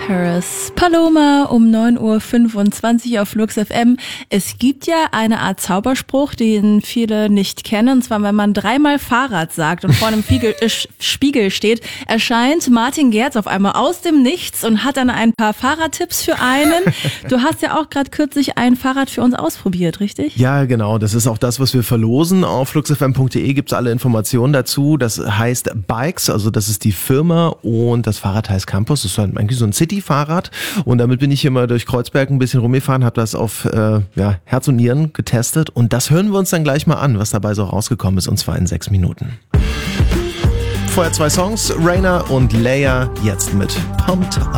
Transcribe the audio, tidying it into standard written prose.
Paris. Paloma um 9.25 Uhr auf Flux FM. Es gibt ja eine Art Zauberspruch, den viele nicht kennen. Und zwar, wenn man dreimal Fahrrad sagt und vor einem Spiegel steht, erscheint Martin Gerz auf einmal aus dem Nichts und hat dann ein paar Fahrradtipps für einen. Du hast ja auch gerade kürzlich ein Fahrrad für uns ausprobiert, richtig? Ja, genau. Das ist auch das, was wir verlosen. Auf fluxfm.de gibt's alle Informationen dazu. Das heißt Bikes, also das ist die Firma, und das Fahrrad heißt Campus. Das ist halt eigentlich so ein City-Fahrrad. Und damit bin ich hier mal durch Kreuzberg ein bisschen rumgefahren, habe das auf Herz und Nieren getestet. Und das hören wir uns dann gleich mal an, was dabei so rausgekommen ist, und zwar in 6 Minuten. Vorher 2 Songs, Rainer und Leia, jetzt mit Pumped